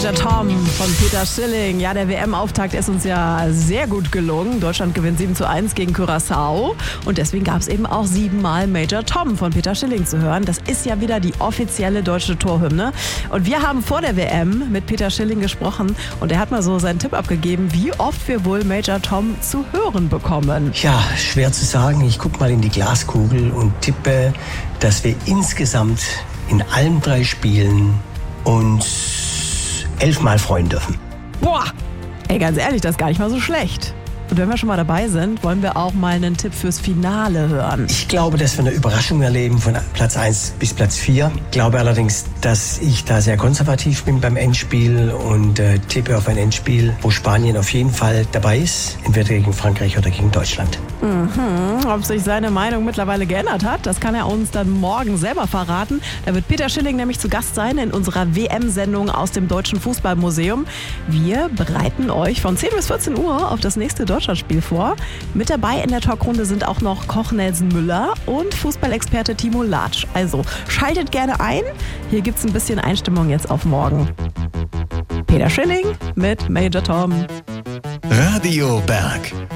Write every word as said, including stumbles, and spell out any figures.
Major Tom von Peter Schilling. Ja, der W M-Auftakt ist uns ja sehr gut gelungen. Deutschland gewinnt sieben zu eins gegen Curaçao. Und deswegen gab es eben auch siebenmal Major Tom von Peter Schilling zu hören. Das ist ja wieder die offizielle deutsche Torhymne. Und wir haben vor der W M mit Peter Schilling gesprochen. Und er hat mal so seinen Tipp abgegeben, wie oft wir wohl Major Tom zu hören bekommen. Ja, schwer zu sagen. Ich gucke mal in die Glaskugel und tippe, dass wir insgesamt in allen drei Spielen uns elfmal freuen dürfen. Boah, ey, ganz ehrlich, das ist gar nicht mal so schlecht. Und wenn wir schon mal dabei sind, wollen wir auch mal einen Tipp fürs Finale hören. Ich glaube, dass wir eine Überraschung erleben von Platz eins bis Platz vier. Ich glaube allerdings, dass ich da sehr konservativ bin beim Endspiel und äh, tippe auf ein Endspiel, wo Spanien auf jeden Fall dabei ist, entweder gegen Frankreich oder gegen Deutschland. Mhm. Ob sich seine Meinung mittlerweile geändert hat, das kann er uns dann morgen selber verraten. Da wird Peter Schilling nämlich zu Gast sein in unserer W M-Sendung aus dem Deutschen Fußballmuseum. Wir bereiten euch von zehn bis vierzehn Uhr auf das nächste Deutschlandspiel vor. Mit dabei in der Talkrunde sind auch noch Koch Nelson Müller und Fußballexperte Timo Latsch. Also schaltet gerne ein. Hier gibt es ein bisschen Einstimmung jetzt auf morgen. Peter Schilling mit Major Tom. Radio Berg.